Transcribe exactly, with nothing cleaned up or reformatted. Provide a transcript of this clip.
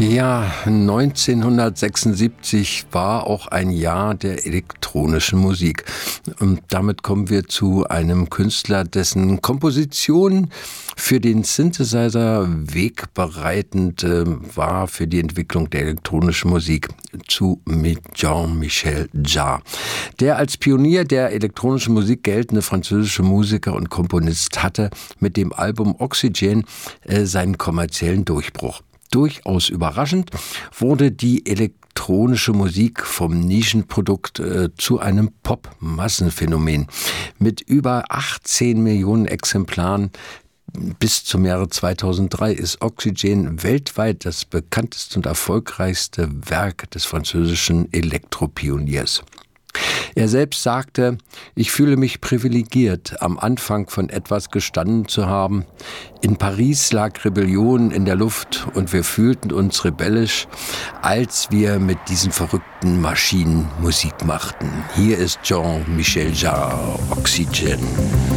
Ja, neunzehnhundertsechsundsiebzig war auch ein Jahr der elektronischen Musik. Und damit kommen wir zu einem Künstler, dessen Komposition für den Synthesizer wegbereitend äh, war für die Entwicklung der elektronischen Musik, zu Jean-Michel Jarre. Der als Pionier der elektronischen Musik geltende französische Musiker und Komponist hatte mit dem Album Oxygène äh, seinen kommerziellen Durchbruch. Durchaus überraschend wurde die elektronische Musik vom Nischenprodukt äh, zu einem Pop-Massenphänomen. Mit über achtzehn Millionen Exemplaren bis zum Jahre zweitausenddrei ist Oxygène weltweit das bekannteste und erfolgreichste Werk des französischen Elektropioniers. Er selbst sagte: Ich fühle mich privilegiert, am Anfang von etwas gestanden zu haben. In Paris lag Rebellion in der Luft und wir fühlten uns rebellisch, als wir mit diesen verrückten Maschinen Musik machten. Hier ist Jean-Michel Jarre, Oxygène.